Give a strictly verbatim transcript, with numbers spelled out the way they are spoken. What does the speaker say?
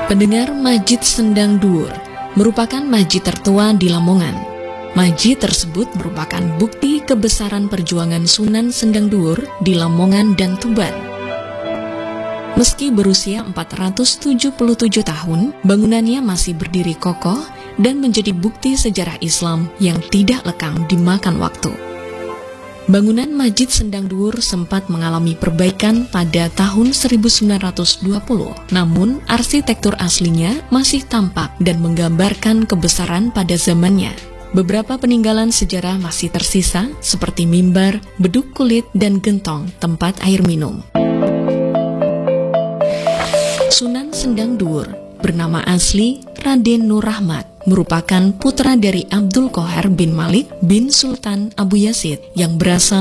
Pendengar, Masjid Sendang Duur merupakan masjid tertua di Lamongan. Masjid tersebut merupakan bukti kebesaran perjuangan Sunan Sendang Duur di Lamongan dan Tuban. Meski berusia empat ratus tujuh puluh tujuh tahun, bangunannya masih berdiri kokoh dan menjadi bukti sejarah Islam yang tidak lekang dimakan waktu. Bangunan Masjid Sendang Duur sempat mengalami perbaikan pada tahun seribu sembilan ratus dua puluh, namun arsitektur aslinya masih tampak dan menggambarkan kebesaran pada zamannya. Beberapa peninggalan sejarah masih tersisa seperti mimbar, beduk kulit, dan gentong tempat air minum. Sunan Sendang Duur bernama asli Raden Nur Rahmat, merupakan putra dari Abdul Qohar bin Malik bin Sultan Abu Yazid yang berasal